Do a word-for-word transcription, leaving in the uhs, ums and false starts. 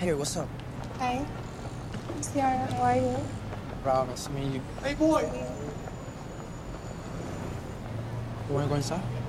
Hey, what's up? Hi. Ciara, how are you? Rob, nice to meet you. Hey, boy. You wanna go inside?